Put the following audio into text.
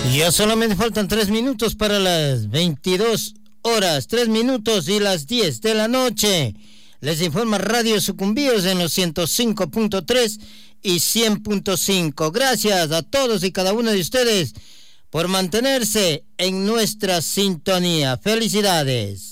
Ya solamente faltan 3 minutos para las 22 horas, 3 minutos y las 10 de la noche. Les informa Radio Sucumbíos en los 105.3 y 100.5. Gracias a todos y cada uno de ustedes por mantenerse en nuestra sintonía. Felicidades.